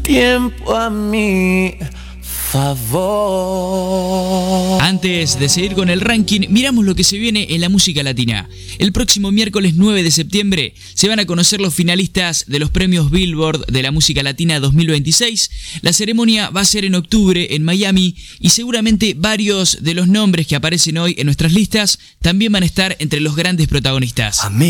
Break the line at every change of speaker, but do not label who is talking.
tiempo a mi favor.
Antes de seguir con el ranking, miramos lo que se viene en la música latina. El próximo miércoles 9 de septiembre se van a conocer los finalistas de los premios Billboard de la música latina 2026. La ceremonia va a ser en octubre en Miami y seguramente varios de los nombres que aparecen hoy en nuestras listas también van a estar entre los grandes protagonistas.